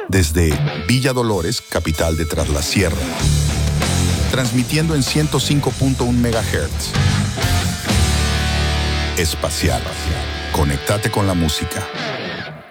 desde Villa Dolores, capital de Tras la Sierra, transmitiendo en 105.1 MHz. Espacial. Conéctate con la música.